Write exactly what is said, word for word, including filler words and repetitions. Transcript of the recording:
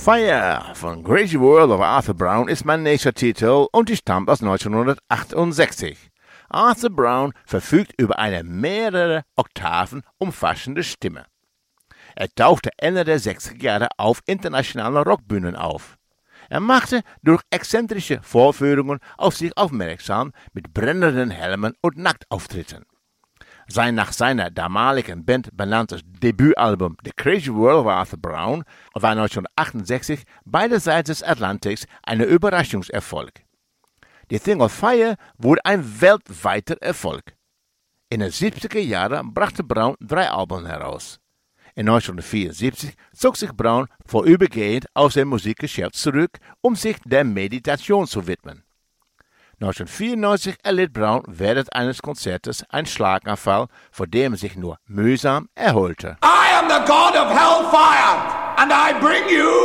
Fire von Crazy World of Arthur Brown ist mein nächster Titel und die stammt aus neunzehnhundertachtundsechzig. Arthur Brown verfügt über eine mehrere Oktaven umfassende Stimme. Er tauchte Ende der sechziger Jahre auf internationalen Rockbühnen auf. Er machte durch exzentrische Vorführungen auf sich aufmerksam mit brennenden Helmen und Nacktauftritten. Sein nach seiner damaligen Band benanntes Debütalbum The Crazy World of Arthur Brown war neunzehnhundertachtundsechzig beiderseits des Atlantiks ein Überraschungserfolg. The Thing of Fire wurde ein weltweiter Erfolg. In den siebziger Jahren brachte Brown drei Alben heraus. In neunzehnhundertvierundsiebzig zog sich Brown vorübergehend aus dem Musikgeschäft zurück, um sich der Meditation zu widmen. neunzehnhundertvierundneunzig erlitt Brown während eines Konzertes einen Schlaganfall, von dem er sich nur mühsam erholte. I am the god of hellfire, and I bring you